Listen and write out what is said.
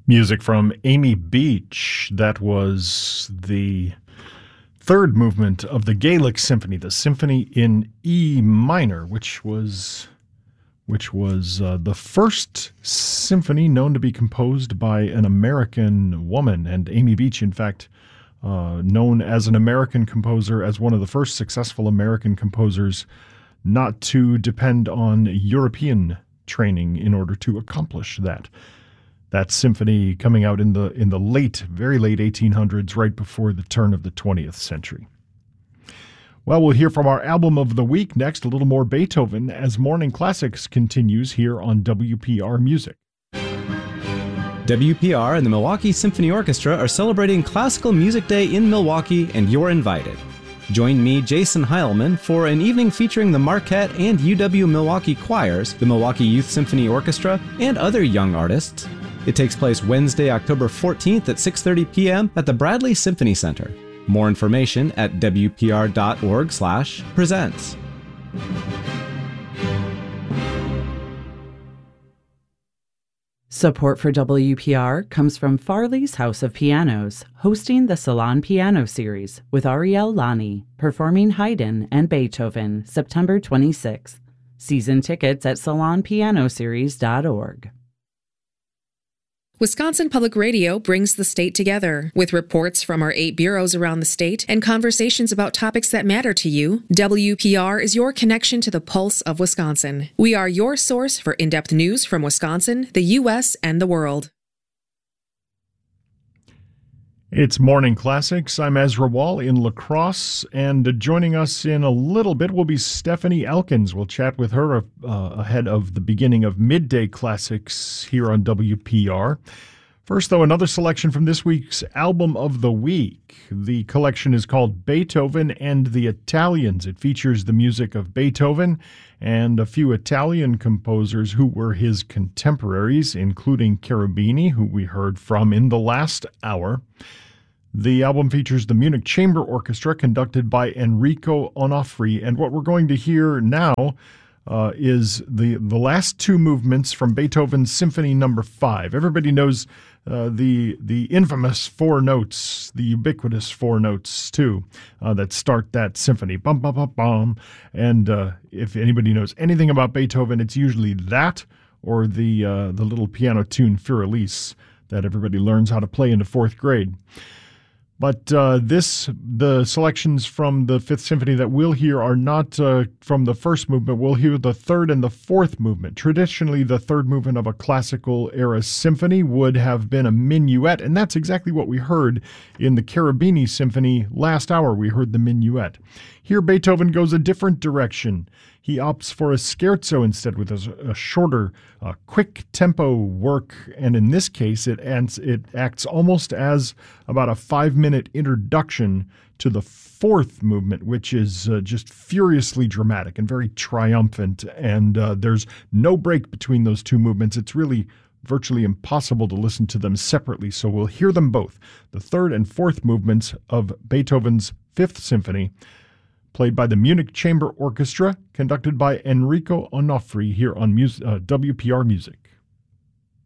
Music from Amy Beach. That was the third movement of the Gaelic Symphony, the Symphony in E minor, which was the first symphony known to be composed by an American woman. And Amy Beach, in fact, known as an American composer, as one of the first successful American composers not to depend on European training in order to accomplish that. That symphony coming out in the late, very late 1800s, right before the turn of the 20th century. Well, we'll hear from our album of the week next, a little more Beethoven, as Morning Classics continues here on WPR Music. WPR and the Milwaukee Symphony Orchestra are celebrating Classical Music Day in Milwaukee, and you're invited. Join me, Jason Heilman, for an evening featuring the Marquette and UW Milwaukee choirs, the Milwaukee Youth Symphony Orchestra, and other young artists. It takes place Wednesday, October 14th at 6:30 p.m. at the Bradley Symphony Center. More information at wpr.org/presents. Support for WPR comes from Farley's House of Pianos, hosting the Salon Piano Series with Ariel Lani, performing Haydn and Beethoven, September 26th. Season tickets at salonpianoseries.org. Wisconsin Public Radio brings the state together. With reports from our 8 bureaus around the state and conversations about topics that matter to you, WPR is your connection to the pulse of Wisconsin. We are your source for in-depth news from Wisconsin, the U.S., and the world. It's Morning Classics. I'm Ezra Wall in La Crosse, and joining us in a little bit will be Stephanie Elkins. We'll chat with her ahead of the beginning of Midday Classics here on WPR. First, though, another selection from this week's Album of the Week. The collection is called Beethoven and the Italians. It features the music of Beethoven and a few Italian composers who were his contemporaries, including Cherubini, who we heard from in the last hour. The album features the Munich Chamber Orchestra, conducted by Enrico Onofri, and what we're going to hear now is the last two movements from Beethoven's Symphony No. 5. Everybody knows the infamous four notes, the ubiquitous four notes, too, that start that symphony. Bum, bum, bum, bum. And if anybody knows anything about Beethoven, it's usually that or the little piano tune Für Elise that everybody learns how to play into fourth grade. But the selections from the Fifth Symphony that we'll hear are not from the first movement. We'll hear the third and the fourth movement. Traditionally, the third movement of a classical-era symphony would have been a minuet, and that's exactly what we heard in the Cherubini Symphony last hour. We heard the minuet. Here, Beethoven goes a different direction. He opts for a scherzo instead, with a shorter, quick tempo work, and in this case, it acts almost as about a 5-minute introduction to the fourth movement, which is just furiously dramatic and very triumphant, and there's no break between those two movements. It's really virtually impossible to listen to them separately, so we'll hear them both, the third and fourth movements of Beethoven's Fifth Symphony, played by the Munich Chamber Orchestra, conducted by Enrico Onofri here on WPR Music.